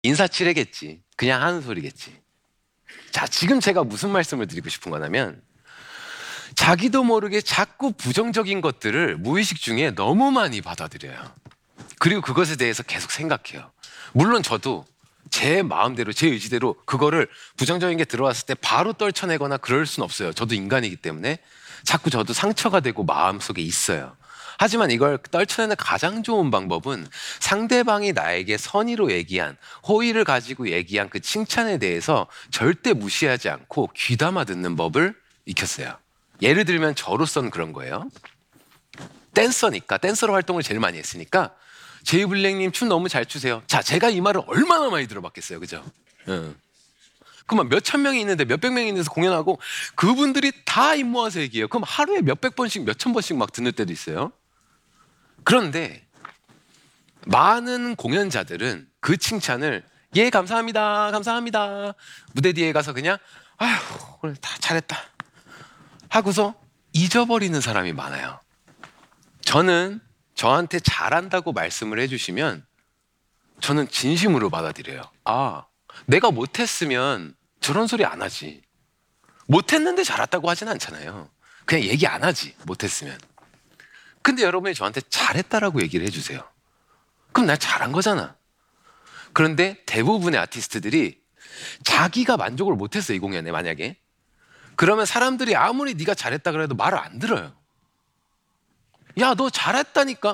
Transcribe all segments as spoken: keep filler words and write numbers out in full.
인사치레겠지. 그냥 하는 소리겠지. 자, 지금 제가 무슨 말씀을 드리고 싶은 거냐면 자기도 모르게 자꾸 부정적인 것들을 무의식 중에 너무 많이 받아들여요. 그리고 그것에 대해서 계속 생각해요. 물론 저도 제 마음대로 제 의지대로 그거를 부정적인 게 들어왔을 때 바로 떨쳐내거나 그럴 순 없어요. 저도 인간이기 때문에 자꾸 저도 상처가 되고 마음속에 있어요. 하지만 이걸 떨쳐내는 가장 좋은 방법은 상대방이 나에게 선의로 얘기한, 호의를 가지고 얘기한 그 칭찬에 대해서 절대 무시하지 않고 귀담아 듣는 법을 익혔어요. 예를 들면 저로서는 그런 거예요. 댄서니까, 댄서로 활동을 제일 많이 했으니까 제이블랙님 춤 너무 잘 추세요. 자, 제가 이 말을 얼마나 많이 들어봤겠어요, 그죠? 응. 그럼 몇천 명이 있는데 몇백 명이 있는데서 공연하고 그분들이 다 입 모아서 얘기해요. 그럼 하루에 몇백 번씩, 몇천 번씩 막 듣는 때도 있어요. 그런데 많은 공연자들은 그 칭찬을 예, 감사합니다, 감사합니다. 무대 뒤에 가서 그냥 아휴, 오늘 다 잘했다 하고서 잊어버리는 사람이 많아요. 저는 저한테 잘한다고 말씀을 해주시면 저는 진심으로 받아들여요. 아, 내가 못했으면 저런 소리 안 하지. 못했는데 잘했다고 하진 않잖아요. 그냥 얘기 안 하지, 못했으면. 근데 여러분이 저한테 잘했다라고 얘기를 해주세요. 그럼 나 잘한 거잖아. 그런데 대부분의 아티스트들이 자기가 만족을 못했어, 이 공연에 만약에. 그러면 사람들이 아무리 네가 잘했다 그래도 말을 안 들어요. 야, 너 잘했다니까.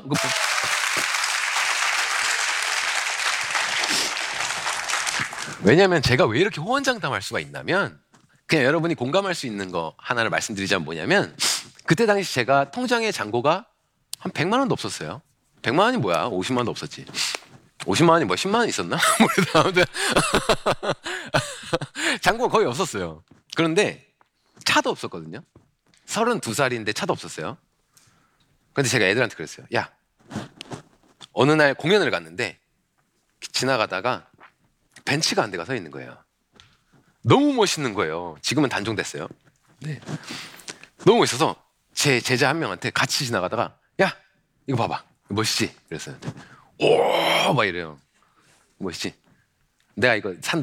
왜냐하면 제가 왜 이렇게 호언장담할 수가 있냐면 그냥 여러분이 공감할 수 있는 거 하나를 말씀드리자면 뭐냐면 그때 당시 제가 통장에 잔고가 한 백만 원도 없었어요. 백만 원이 뭐야? 오십만 원도 없었지. 오십만 원이 뭐 십만 원 있었나? 모르겠다. 아무튼 잔고가 거의 없었어요. 그런데 차도 없었거든요. 서른두 살인데 차도 없었어요. 근데 제가 애들한테 그랬어요. 야, 어느 날 공연을 갔는데 지나가다가 벤츠가 한 대가 서 있는 거예요. 너무 멋있는 거예요. 지금은 단종됐어요. 네. 너무 멋있어서 제 제자 한 명한테 같이 지나가다가 야, 이거 봐봐. 멋있지? 그랬어요. 오, 막 이래요. 멋있지? 내가 이거 산다.